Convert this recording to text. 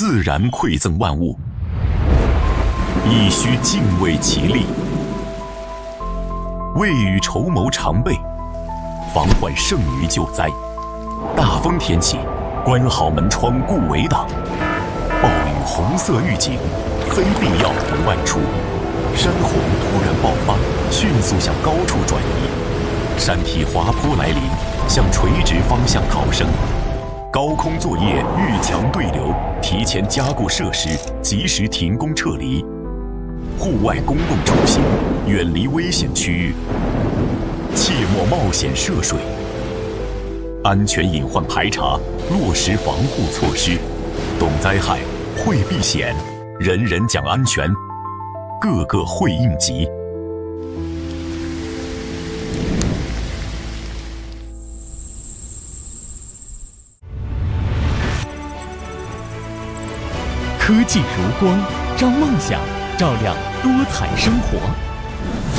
自然馈赠万物，亦须敬畏其力。未雨绸缪常备，防患胜于救灾。大风天气，关好门窗顾围挡。暴雨红色预警，非必要不外出。山洪突然爆发，迅速向高处转移。山体滑坡来临，向垂直方向逃生。高空作业遇强对流，提前加固设施，及时停工撤离。户外公共出行，远离危险区域，切莫冒险涉水。安全隐患排查，落实防护措施。懂灾害，会避险，人人讲安全，个个会应急。 科技如光，照梦想，照亮多彩生活。